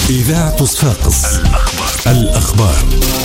إذاعة صفاقس الأخبار.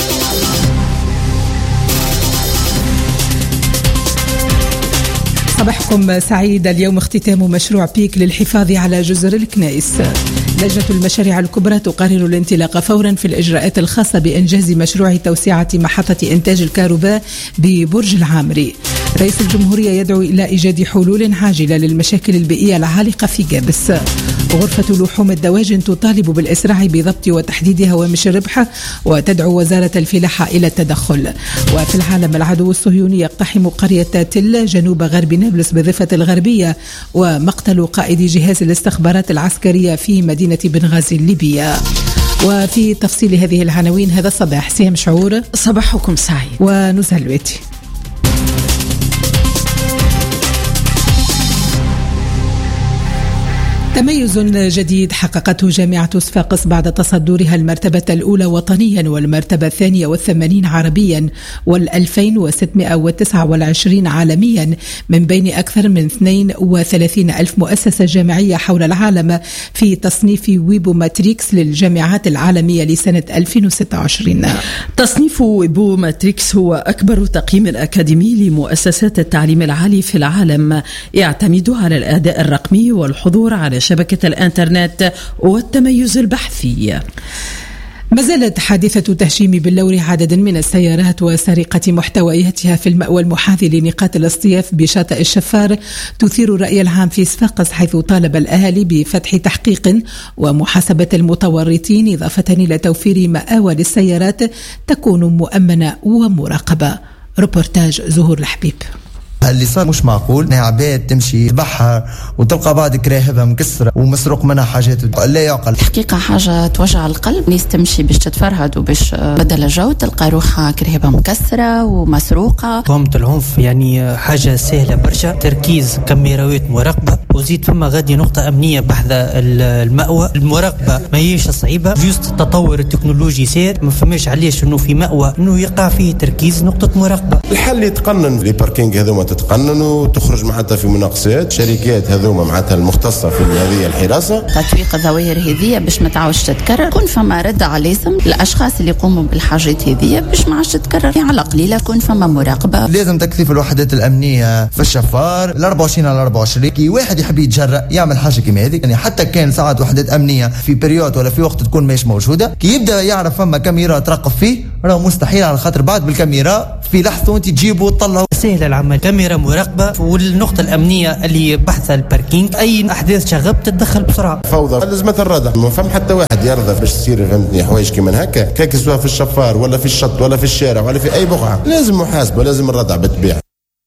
صباحكم سعيد. اليوم اختتام مشروع بيك للحفاظ على جزر الكنائس. لجنة المشاريع الكبرى تقرر الانطلاق فورا في الإجراءات الخاصة بإنجاز مشروع توسعة محطة إنتاج الكهرباء ببرج العامري. رئيس الجمهورية يدعو إلى إيجاد حلول عاجلة للمشاكل البيئية العالقة في جابس. غرفة لحوم الدواجن تطالب بالإسراع بضبط وتحديد هوامش الربح وتدعو وزارة الفلاحة إلى التدخل. وفي العالم، العدو الصهيوني يقتحم قرية تل جنوب غرب نابلس بالضفة الغربية، ومقتل قائد جهاز الاستخبارات العسكرية في مدينة بنغازي الليبية. وفي تفصيل هذه العناوين هذا الصباح سيام شعور. صباحكم سعيد. ونزهل الويتي. تميز جديد حققته جامعة صفاقس بعد تصدرها المرتبة الأولى وطنيا والمرتبة الثانية والثمانين عربيا وال2629 عالميا من بين أكثر من 32 ألف مؤسسة جامعية حول العالم في تصنيف ويبو ماتريكس للجامعات العالمية لسنة 2026. تصنيف ويبو ماتريكس هو أكبر تقييم أكاديمي لمؤسسات التعليم العالي في العالم، يعتمد على الأداء الرقمي والحضور على شبكة الإنترنت والتميز البحثي. ما زالت حادثة تهشيم باللور عدد من السيارات وسرقة محتوياتها في المأوى المحاذي لنقاط الاصطياف بشاطئ الشفار تثير الرأي العام في صفاقس، حيث طالب الأهالي بفتح تحقيق ومحاسبة المتورطين، إضافة إلى توفير مآوى للسيارات تكون مؤمنة ومراقبة. روبورتاج زهور الحبيب. اللي صار مش معقول انها عباد تمشي بحر وتلقى بعض كراهبها مكسره ومسروق منها حاجات لا يعقل. الحقيقه حاجه توجع القلب، ناس تمشي باش تتفرهد وباش بدل الجو تلقى روحها كراهبها مكسره ومسروقه. فهمت العنف يعني حاجه سهله برشا، تركيز كاميراوات مراقبه، وزيد فما غادي نقطه امنيه بحذا المأوى. المراقبه ما هيش صعيبه، جوست التطور التكنولوجي سير، ما فماش علاش انه في مأوى انه يقع فيه تركيز نقطه مراقبه. الحل يتقنن لي باركينج هذوما تتقنن وتخرج معناتها في مناقصات شركات هذوما معناتها المختصه في هذه الحراسه. تطويق الظواهر هذه باش ما تعاودش تتكرر، كون فما ردع لازم الاشخاص اللي يقوموا بالحاجات هذه باش ما عادش تتكرر، على قليله كون فما مراقبه. لازم تكثيف الوحدات الامنيه في الشفار 24 على 24. كي واحد يحب يتجرأ يعمل حاجه كيما هذه، يعني حتى كان ساعات وحدات امنيه في بريود ولا في وقت تكون ماهيش موجوده، كي يبدا يعرف فما كاميرا تراقب فيه راه مستحيل، على خاطر بعد بالكاميرا في لحظه وانت تجيبه وتطلعه. سهل العمل، كاميرا مراقبه، والنقطه الامنيه اللي بحث الباركينج اي احداث شغب تتدخل بسرعه. فوضى لازمت الردع، ما فهم حتى واحد يرضى باش تصير فهمتني حوايج كيما هكا، كاك سواء في الشفار ولا في الشط ولا في الشارع ولا في اي بقعه، لازم محاسبه، لازم الردع بالطبيعه.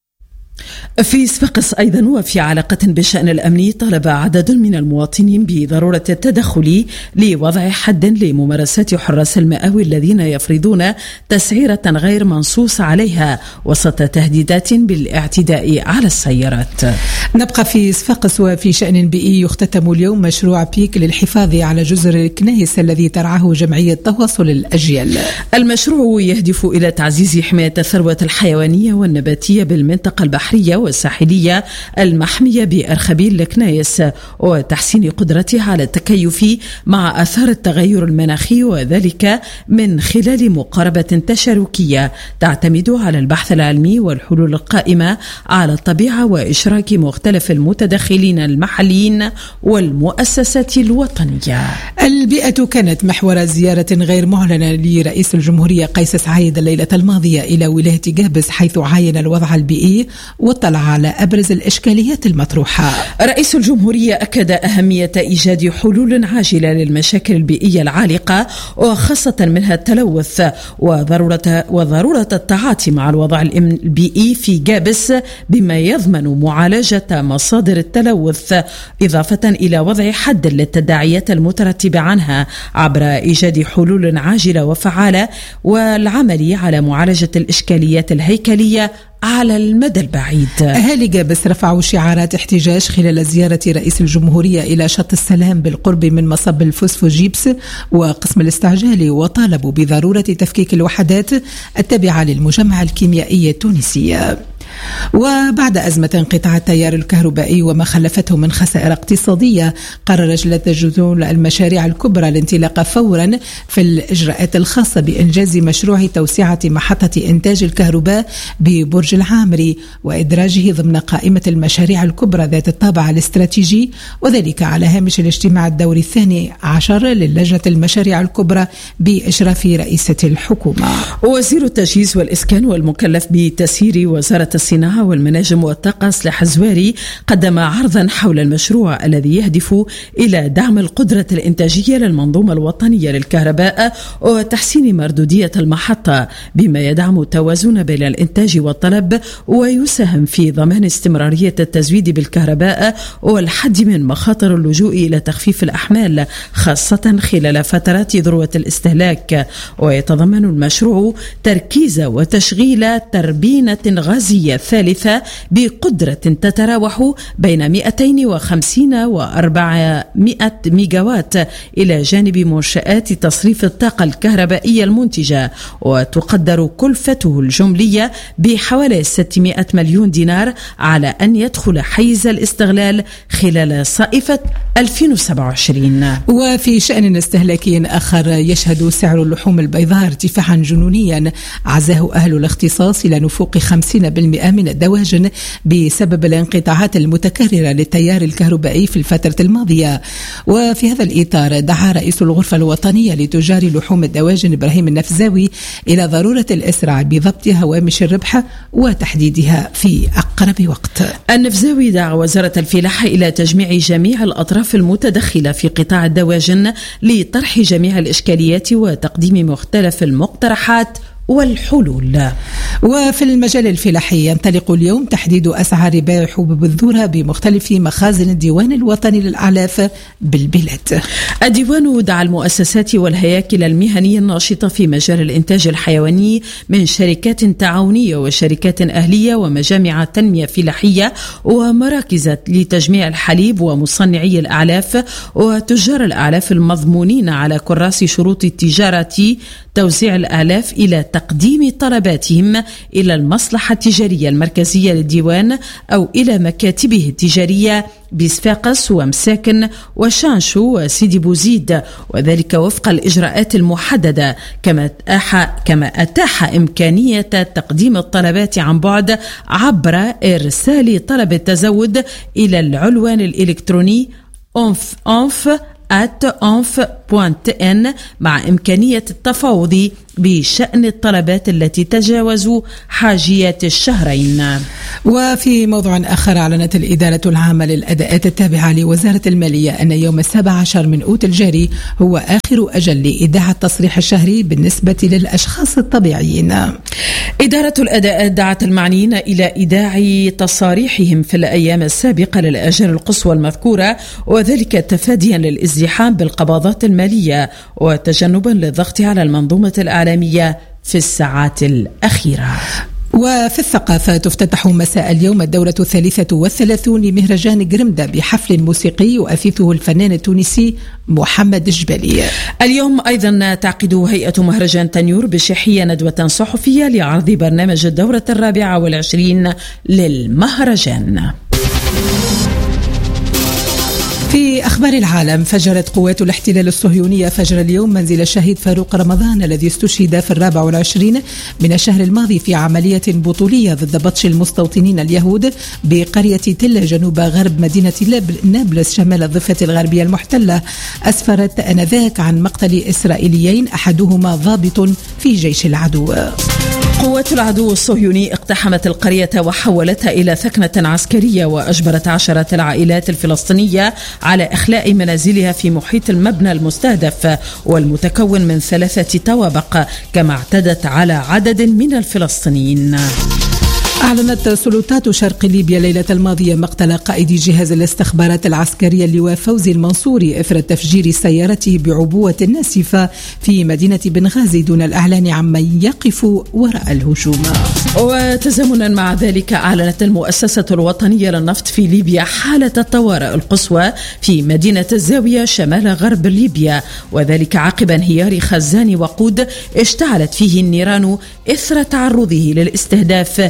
في صفاقس أيضا وفي علاقة بالشأن الأمني، طلب عدد من المواطنين بضرورة التدخل لوضع حد لممارسات حراس المآوي الذين يفرضون تسعيرة غير منصوص عليها وسط تهديدات بالاعتداء على السيارات. نبقى في صفاقس وفي شأن بيئي. يختتم اليوم مشروع بيك للحفاظ على جزر الكنائس الذي ترعاه جمعية تواصل الأجيال. المشروع يهدف إلى تعزيز حماية الثروة الحيوانية والنباتية بالمنطقة البحرية والساحلية المحمية بأرخبيل الكنائس، وتحسين قدرتها على التكيف مع آثار التغير المناخي، وذلك من خلال مقاربة تشاركية تعتمد على البحث العلمي والحلول القائمة على الطبيعة وإشراك مختلف المتدخلين المحليين والمؤسسات الوطنية. البيئة كانت محور زيارة غير معلنة لرئيس الجمهورية قيس سعيد الليلة الماضية إلى ولاية جابس، حيث عاين الوضع البيئي واطلع على أبرز الإشكاليات المطروحة. رئيس الجمهورية أكد أهمية إيجاد حلول عاجلة للمشاكل البيئية العالقة وخاصة منها التلوث، وضرورة التعاطي مع الوضع البيئي في جابس بما يضمن معالجة مصادر التلوث، إضافة إلى وضع حد للتداعيات المترتبة عنها عبر إيجاد حلول عاجلة وفعالة والعمل على معالجة الإشكاليات الهيكلية على المدى البعيد. أهالي جابس رفعوا شعارات احتجاج خلال زيارة رئيس الجمهورية إلى شط السلام بالقرب من مصب الفوسفوجيبس وقسم الاستعجال، وطالبوا بضرورة تفكيك الوحدات التابعة للمجمع الكيميائي التونسي. وبعد أزمة انقطاع التيار الكهربائي وما خلفته من خسائر اقتصادية، قرر جلالة جدول المشاريع الكبرى الانطلاق فورا في الإجراءات الخاصة بإنجاز مشروع توسعة محطة إنتاج الكهرباء ببرج العامري وإدراجه ضمن قائمة المشاريع الكبرى ذات الطابع الاستراتيجي، وذلك على هامش الاجتماع الدوري 12 للجنة المشاريع الكبرى بإشراف رئيسة الحكومة. وزير التجهيز والإسكان والمكلف بتسيير وزارة الصناعة والمناجم والطاقة سلاح الزواري قدم عرضا حول المشروع الذي يهدف إلى دعم القدرة الإنتاجية للمنظومة الوطنية للكهرباء وتحسين مردودية المحطة، بما يدعم التوازن بين الإنتاج والطلب ويساهم في ضمان استمرارية التزويد بالكهرباء والحد من مخاطر اللجوء إلى تخفيف الأحمال خاصة خلال فترات ذروة الاستهلاك. ويتضمن المشروع تركيز وتشغيل تربينة غازية ثالثة بقدرة تتراوح بين 250 و 400 ميجاوات إلى جانب منشآت تصريف الطاقة الكهربائية المنتجة، وتقدر كلفته الجملية بحوالي 600 مليون دينار على أن يدخل حيز الاستغلال خلال صائفة 2027. وفي شأن استهلاكي آخر، يشهد سعر اللحوم البيضاء ارتفاعا جنونيا عزاه أهل الاختصاص إلى نفوق 50% من الدواجن بسبب الانقطاعات المتكررة للتيار الكهربائي في الفترة الماضية. وفي هذا الإطار دعا رئيس الغرفة الوطنية لتجار لحوم الدواجن إبراهيم النفزاوي إلى ضرورة الإسراع بضبط هوامش الربح وتحديدها في أقرب وقت. النفزاوي دعا وزارة الفلاحة إلى تجميع جميع الأطراف المتدخلة في قطاع الدواجن لطرح جميع الإشكاليات وتقديم مختلف المقترحات والحلول. وفي المجال الفلاحي ينطلق اليوم تحديد أسعار بيع حبوب الذرة بمختلف مخازن الديوان الوطني للأعلاف بالبلاد. الديوان دعا المؤسسات والهياكل المهنية الناشطة في مجال الإنتاج الحيواني من شركات تعاونية وشركات أهلية ومجامع تنمية فلاحية ومراكز لتجميع الحليب ومصنعي الأعلاف وتجار الأعلاف المضمونين على كراس شروط التجارة توزيع الأعلاف إلى تقديم طلباتهم إلى المصلحة التجارية المركزية للديوان أو إلى مكاتبه التجارية بصفاقس ومساكن وشانشو وسيدي بوزيد، وذلك وفق الإجراءات المحددة، كما أتاح إمكانية تقديم الطلبات عن بعد عبر إرسال طلب التزود إلى العنوان الإلكتروني onf@onf.n مع إمكانية التفاوض بشأن الطلبات التي تجاوز حاجيات الشهرين. وفي موضوع آخر، أعلنت الإدارة العامة للأداءات التابعة لوزارة المالية أن يوم 17 من أوت الجاري هو آخر أجل لإيداع التصريح الشهري بالنسبة للأشخاص الطبيعيين. إدارة الأداءات دعت المعنيين إلى إيداع تصاريحهم في الأيام السابقة للأجال القصوى المذكورة، وذلك تفاديا للازدحام بالقبضات المالية وتجنبا للضغط على المنظومة الإعلامية في الساعات الأخيرة. وفي الثقافة تفتتح مساء اليوم الدورة 33 لمهرجان جرمدة بحفل موسيقي يؤثثه الفنان التونسي محمد الجبالي. اليوم أيضا تعقد هيئة مهرجان تنيور بشيحية ندوة صحفية لعرض برنامج الدورة 24 للمهرجان. في أخبار العالم، فجرت قوات الاحتلال الصهيونية فجر اليوم منزل الشهيد فاروق رمضان الذي استشهد في 24 من الشهر الماضي في عملية بطولية ضد بطش المستوطنين اليهود بقرية تلة جنوب غرب مدينة نابلس شمال الضفة الغربية المحتلة. أسفرت آنذاك عن مقتل إسرائيليين أحدهما ضابط في جيش العدو. قوات العدو الصهيوني اقتحمت القرية وحولتها إلى ثكنة عسكرية وأجبرت عشرات العائلات الفلسطينية على إخلاء منازلها في محيط المبنى المستهدف والمتكون من 3 طوابق، كما اعتدت على عدد من الفلسطينيين. أعلنت سلطات شرق ليبيا ليلة الماضية مقتل قائد جهاز الاستخبارات العسكرية اللواء فوزي المنصوري إثر تفجير سيارته بعبوة ناسفة في مدينة بنغازي دون الإعلان عمن يقف وراء الهجوم. وتزامنا مع ذلك أعلنت المؤسسة الوطنية للنفط في ليبيا حالة الطوارئ القصوى في مدينة الزاوية شمال غرب ليبيا، وذلك عقب انهيار خزان وقود اشتعلت فيه النيران إثر تعرضه للاستهداف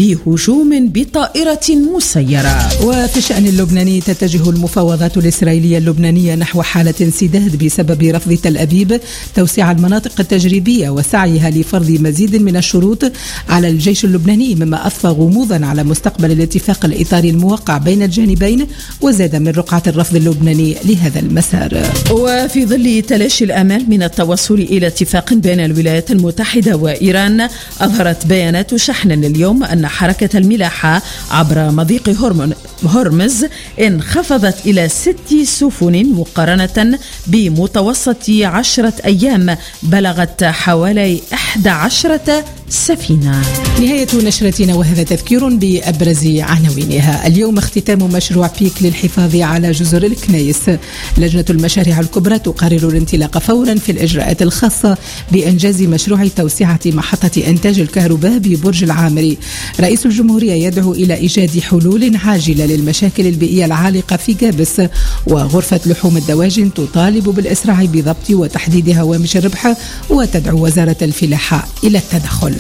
بهجوم بطائرة مسيرة. وفي الشأن اللبناني تتجه المفاوضات الإسرائيلية اللبنانية نحو حالة انسداد بسبب رفض تل أبيب توسيع المناطق التجريبية وسعيها لفرض مزيد من الشروط على الجيش اللبناني، مما أضفى غموضا على مستقبل الاتفاق الإطاري الموقع بين الجانبين وزاد من رقعة الرفض اللبناني لهذا المسار. وفي ظل تلاشي الآمال من التوصل إلى اتفاق بين الولايات المتحدة وإيران، أظهرت بيانات شحن اليوم أن حركة الملاحة عبر مضيق هرمز انخفضت إلى 6 سفن مقارنة بمتوسط 10 أيام بلغت حوالي 11 سفينة. نهاية نشرتنا وهذا تذكير بأبرز عناوينها. اليوم اختتام مشروع بيك للحفاظ على جزر الكنيس. لجنة المشاريع الكبرى تقرر الانطلاق فورا في الإجراءات الخاصة بإنجاز مشروع توسعة محطة إنتاج الكهرباء ببرج العامري. رئيس الجمهورية يدعو إلى إيجاد حلول عاجلة للمشاكل البيئية العالقة في جابس. وغرفة لحوم الدواجن تطالب بالإسراع بضبط وتحديد هوامش الربح وتدعو وزارة الفلاحة إلى التدخل.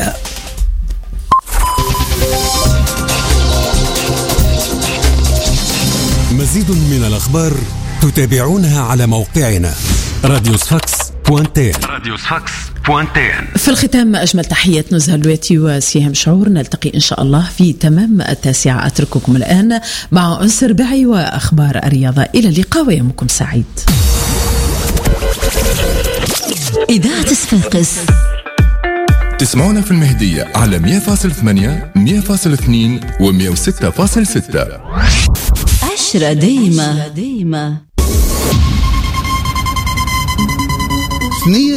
مزيد من الأخبار تتابعونها على موقعنا radiosfax.tn. في الختام أجمل تحية نزهة اللواتي وسيهم شعور. نلتقي إن شاء الله في تمام 9. أترككم الآن مع أنس رباعي وأخبار الرياضة. إلى اللقاء ويومكم سعيد. إذاعة صفاقس تسمعونا في المهدية على 100.8 100.2 و106.6. 10 ديما ثنية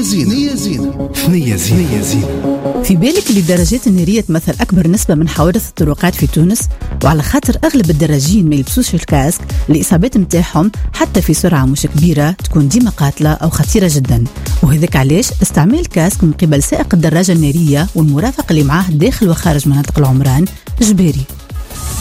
زينة. في بالك اللي الدراجات النارية تمثل أكبر نسبة من حوادث الطرقات في تونس، وعلى خاطر أغلب الدراجين ما يلبسوش الكاسك، الإصابات متاعهم حتى في سرعة مش كبيرة تكون ديما قاتلة أو خطيرة جدا. وهذاك علاش استعمال الكاسك من قبل سائق الدراجة النارية والمرافق اللي معاه داخل وخارج مناطق العمران إجباري.